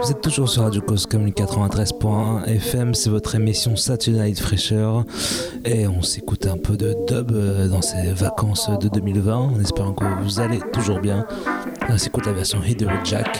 Vous êtes toujours sur Radio Cause Commune 93.1 FM, c'est votre émission Saturday Night Fresher et on s'écoute un peu de dub dans ces vacances de 2020 en espérant que vous allez toujours bien. On s'écoute la version Hit the Road Jack